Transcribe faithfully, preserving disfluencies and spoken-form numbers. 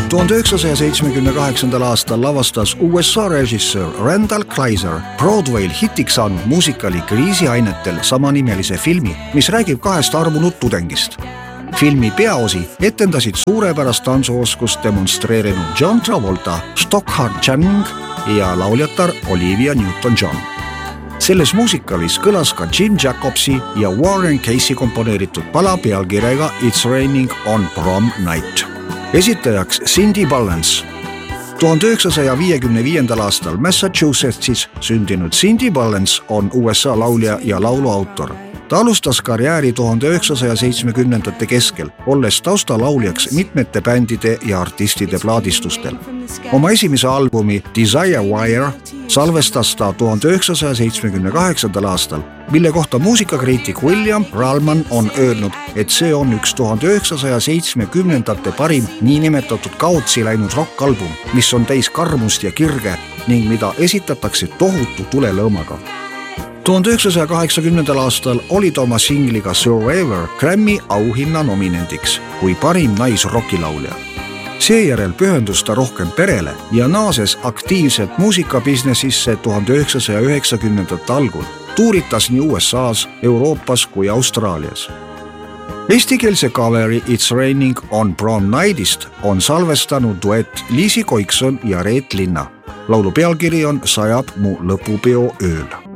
tuhande üheksasaja seitsmekümne kaheksandal aastal lavastas U S A režissöör Randall Kleiser Broadway'l hitiks saanud muusikali Kriisiainetel samanimelise filmi, mis räägib kahest armunud tudengist. Filmi peaosi etendasid suurepärast tantsuoskust demonstreerinud John Travolta, Stockard Channing ja lauljatar Olivia Newton-John. Selles muusikalis kõlas ka Jim Jacobsi ja Warren Casey komponeeritud pala pealkirjaga It's Raining on Prom Night. Esitajaks Cindy Ballance. tuhande üheksasaja viiekümne viiendal aastal Massachusettsis sündinud Cindy Ballance on U S A laulja ja lauluautor. Ta alustas karjääri tuhande üheksasaja seitsmekümnendate keskel, olles taustalauljaks mitmete bändide ja artistide plaadistustel. Oma esimese albumi Desire Wire salvestas ta tuhande üheksasaja seitsmekümne kaheksandal aastal, mille kohta muusikakriitik William Rallman on öelnud, et see on üks tuhande üheksasaja seitsmekümnendate parim niinimetatud kaotsi läinud rockalbum, mis on täis karmust ja kirge ning mida esitatakse tohutu tulelõõmaga. tuhande üheksasaja kaheksakümnendal aastal oli ta oma singliga Survivor Grammy auhinna nominendiks kui parim naisrockilaulja. Seejärel pühendus ta rohkem perele ja naases aktiivselt muusikabusinessisse tuhande üheksasaja üheksakümnendate algul. Tuuritas nii U S A's, Euroopas kui Austraalias. Eestikeelse coveri It's Raining on Prom Nightist on salvestanud duett Liisi Koikson ja Reet Linna. Laulu pealkiri on Sajab mu lõpupeo ööl.